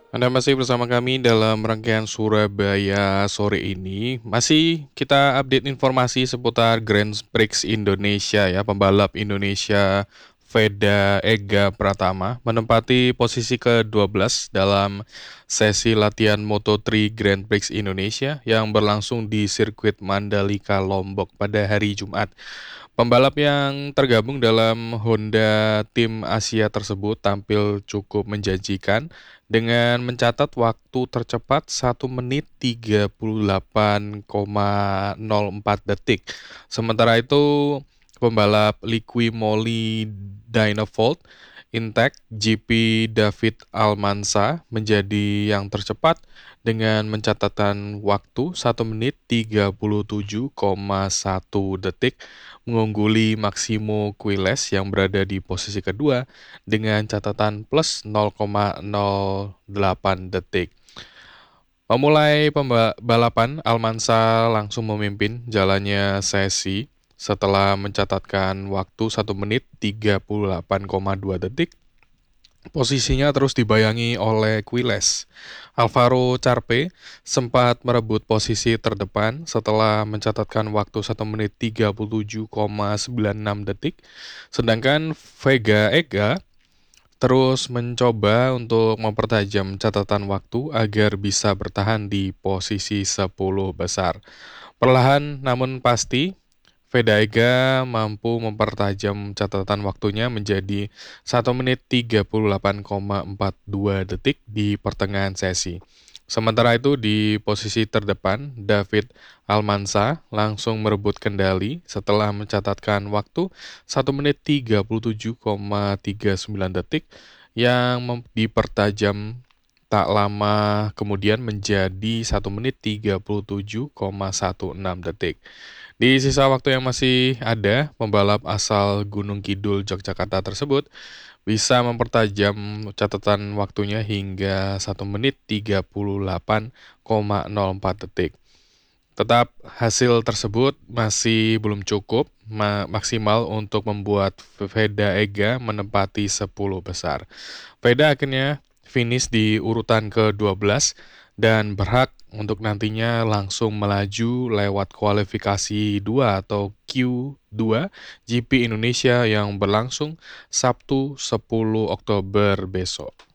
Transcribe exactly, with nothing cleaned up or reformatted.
Anda masih bersama kami dalam rangkaian Surabaya sore ini. Masih kita update informasi seputar Grand Prix Indonesia ya. Pembalap Indonesia Veda Ega Pratama menempati posisi ke dua belas dalam sesi latihan Moto tiga Grand Prix Indonesia yang berlangsung di sirkuit Mandalika Lombok pada hari Jumat. Pembalap yang tergabung dalam Honda Tim Asia tersebut tampil cukup menjanjikan dengan mencatat waktu tercepat satu menit tiga puluh delapan koma nol empat detik. Sementara itu, pembalap Liqui Moly Dynovolt Intec G P David Almansa menjadi yang tercepat dengan mencatatkan waktu satu menit tiga puluh tujuh koma satu detik, mengungguli Maximo Quiles yang berada di posisi kedua dengan catatan plus nol koma nol delapan detik. Memulai pembalapan, Almansa langsung memimpin jalannya sesi setelah mencatatkan waktu satu menit tiga puluh delapan koma dua detik. Posisinya terus dibayangi oleh Quiles. Alvaro Carpe sempat merebut posisi terdepan setelah mencatatkan waktu satu menit tiga puluh tujuh koma sembilan enam detik. Sedangkan Vega Ega terus mencoba untuk mempertajam catatan waktu agar bisa bertahan di posisi sepuluh besar. Perlahan namun pasti, Veda Ega mampu mempertajam catatan waktunya menjadi satu menit tiga puluh delapan koma empat dua detik di pertengahan sesi. Sementara itu di posisi terdepan, David Almansa langsung merebut kendali setelah mencatatkan waktu satu menit tiga puluh tujuh koma tiga sembilan detik yang mem- dipertajam tak lama kemudian menjadi satu menit tiga puluh tujuh koma satu enam detik. Di sisa waktu yang masih ada, pembalap asal Gunung Kidul Yogyakarta tersebut bisa mempertajam catatan waktunya hingga satu menit tiga puluh delapan koma nol empat detik. Tetap hasil tersebut masih belum cukup ma- maksimal untuk membuat Veda Ega menempati sepuluh besar. Veda akhirnya finish di urutan ke dua belas dan berhak untuk nantinya langsung melaju lewat kualifikasi dua atau Q dua G P Indonesia yang berlangsung Sabtu sepuluh Oktober besok.